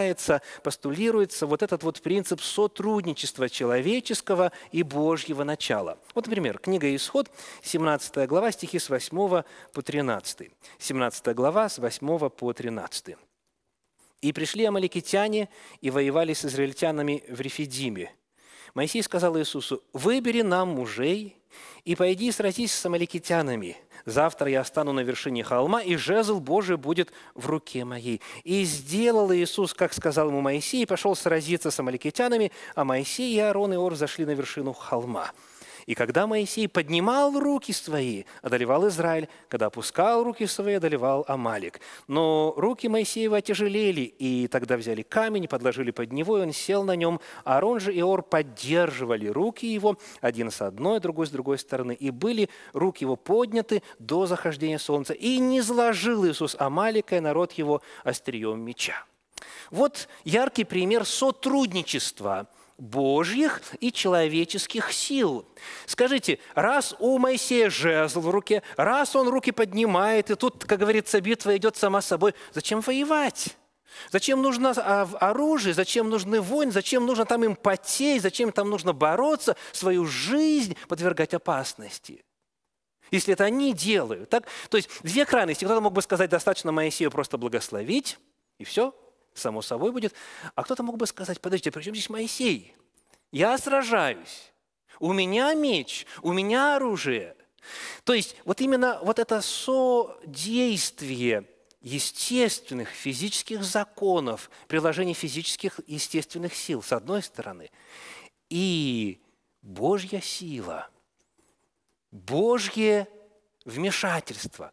предлагается, постулируется вот этот вот принцип сотрудничества человеческого и Божьего начала. Вот, например, книга «Исход», 17 глава, стихи с 8 по 13. 17 глава, с 8 по 13. «И пришли амаликитяне и воевали с израильтянами в Рефидиме. Моисей сказал Иисусу: „Выбери нам мужей и пойди сразись с амаликитянами. Завтра я стану на вершине холма, и жезл Божий будет в руке моей“. И сделал Иисус, как сказал ему Моисей, и пошел сразиться с амаликитянами, а Моисей и Аарон и Ор зашли на вершину холма. И когда Моисей поднимал руки свои, одолевал Израиль, когда опускал руки свои, одолевал Амалик. Но руки Моисеева отяжелели, и тогда взяли камень, подложили под него, и он сел на нем. Аарон же и Ор поддерживали руки его, один с одной, другой с другой стороны, и были руки его подняты до захождения солнца. И не сложил Иисус Амалика и народ его острием меча. Вот яркий пример сотрудничества Божьих и человеческих сил. Скажите, раз у Моисея жезл в руке, раз он руки поднимает, и тут, как говорится, битва идет сама собой, зачем воевать? Зачем нужно оружие, зачем нужны войны, зачем нужно там им потеть, зачем там нужно бороться, свою жизнь подвергать опасности? Если это они делают. Так? То есть две крайности. Кто-то мог бы сказать, достаточно Моисею просто благословить, и все, само собой будет. А кто-то мог бы сказать: подождите, при чем здесь Моисей? Я сражаюсь, у меня меч, у меня оружие. То есть вот именно вот это содействие естественных физических законов, приложение физических естественных сил, с одной стороны, и Божья сила, Божье вмешательство,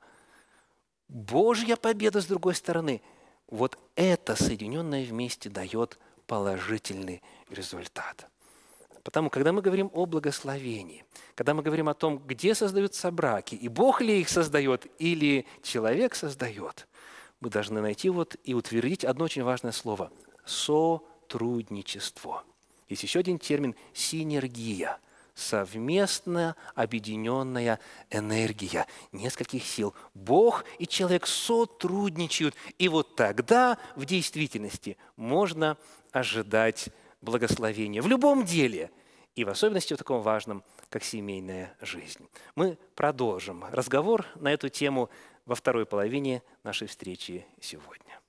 Божья победа, с другой стороны, вот это соединенное вместе дает положительный результат. Потому, когда мы говорим о благословении, когда мы говорим о том, где создаются браки, и Бог ли их создает, или человек создает, мы должны найти и утвердить одно очень важное слово – сотрудничество. Есть еще один термин – синергия. Совместно объединенная энергия нескольких сил. Бог и человек сотрудничают, и вот тогда в действительности можно ожидать благословения в любом деле, и в особенности в таком важном, как семейная жизнь. Мы продолжим разговор на эту тему во второй половине нашей встречи сегодня.